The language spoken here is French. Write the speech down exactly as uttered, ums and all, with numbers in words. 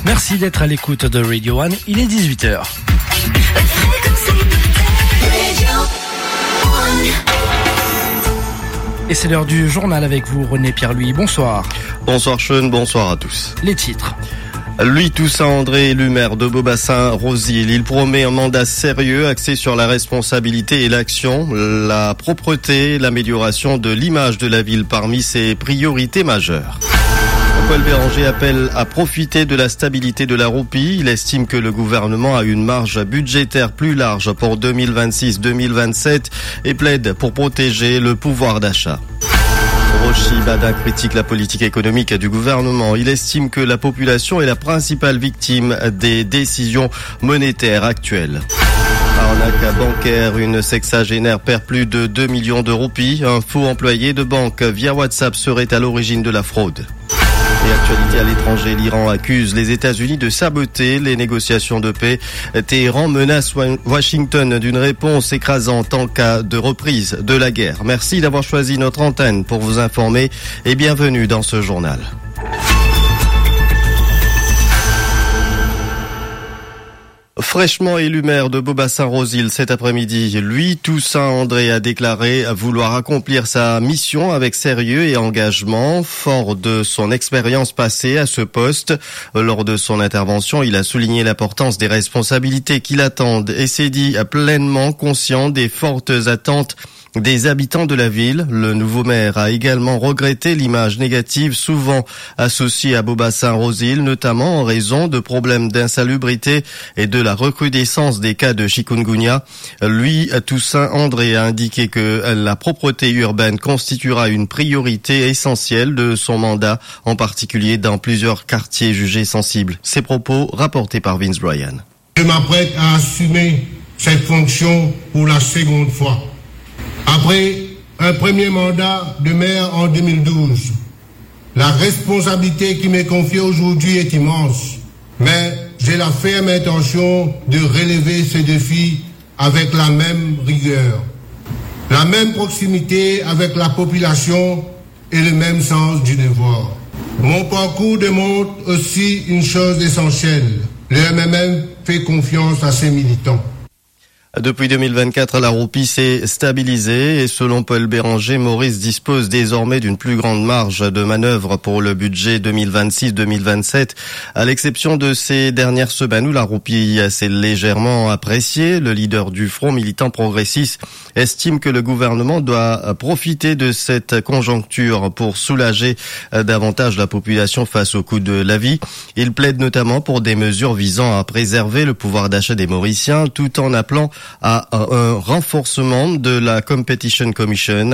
Merci d'être à l'écoute de Radio One. Il est dix-huit heures. Et c'est l'heure du journal avec vous, René Pierre-Louis. Bonsoir. Bonsoir Sean, bonsoir à tous. Les titres. Louis Toussaint André, élu maire de Beaubassin-Rosil. Il promet un mandat sérieux axé sur la responsabilité et l'action, la propreté, l'amélioration de l'image de la ville parmi ses priorités majeures. Paul Béranger appelle à profiter de la stabilité de la roupie. Il estime que le gouvernement a une marge budgétaire plus large pour deux mille vingt-six deux mille vingt-sept et plaide pour protéger le pouvoir d'achat. Rochi Bada critique la politique économique du gouvernement. Il estime que la population est la principale victime des décisions monétaires actuelles. Arnaque bancaire, une sexagénaire perd plus de deux millions de roupies. Un faux employé de banque via WhatsApp serait à l'origine de la fraude. Et actualité à l'étranger, l'Iran accuse les États-Unis de saboter les négociations de paix. Téhéran menace Washington d'une réponse écrasante en cas de reprise de la guerre. Merci d'avoir choisi notre antenne pour vous informer et bienvenue dans ce journal. Fraîchement élu maire de Beaubassin-Rosil cet après-midi, Louis Toussaint André a déclaré vouloir accomplir sa mission avec sérieux et engagement, fort de son expérience passée à ce poste. Lors de son intervention, il a souligné l'importance des responsabilités qui l'attendent et s'est dit pleinement conscient des fortes attentes des habitants de la ville. Le nouveau maire a également regretté l'image négative souvent associée à Beaubassin-Rosil, notamment en raison de problèmes d'insalubrité et de la recrudescence des cas de chikungunya. Lui, Toussaint André, a indiqué que la propreté urbaine constituera une priorité essentielle de son mandat, en particulier dans plusieurs quartiers jugés sensibles. Ces propos rapportés par Vince Bryan. Je m'apprête à assumer cette fonction pour la seconde fois. Après un premier mandat de maire en deux mille douze, la responsabilité qui m'est confiée aujourd'hui est immense, mais j'ai la ferme intention de relever ce défi avec la même rigueur, la même proximité avec la population et le même sens du devoir. Mon parcours démontre aussi une chose essentielle, le M M M fait confiance à ses militants. Depuis deux mille vingt-quatre, la roupie s'est stabilisée et selon Paul Béranger, Maurice dispose désormais d'une plus grande marge de manœuvre pour le budget deux mille vingt-six deux mille vingt-sept. À l'exception de ces dernières semaines où la roupie s'est légèrement appréciée, le leader du Front militant progressiste estime que le gouvernement doit profiter de cette conjoncture pour soulager davantage la population face au coût de la vie. Il plaide notamment pour des mesures visant à préserver le pouvoir d'achat des Mauriciens tout en appelant à un renforcement de la Competition Commission